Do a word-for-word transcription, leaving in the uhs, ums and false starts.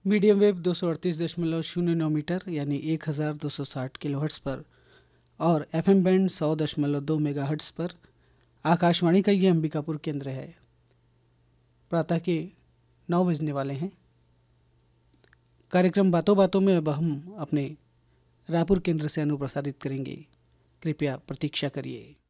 Medium wave दो सौ अड़तीस दशमलव शून्य नौ मीटर यानी एक हज़ार दो सौ साठ किलोहर्ट्ज़ पर और एफएम बैंड सौ दशमलव दो मेगाहर्ट्ज़ पर आकाशवाणी का ये अंबिकापुर केंद्र है। प्रातः के नौ बजने वाले हैं। कार्यक्रम बातों बातों में अब हम अपने रायपुर केंद्र से अनुप्रसारित करेंगे। कृपया प्रतीक्षा करिए।